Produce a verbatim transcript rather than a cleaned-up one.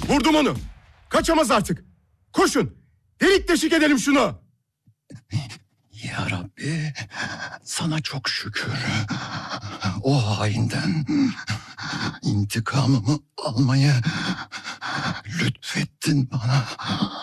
Vurdum onu. Kaçamaz artık. Koşun. Delik deşik edelim şunu. Ya Rabbi, sana çok şükür. O hainden intikamımı almayı lütfettin bana.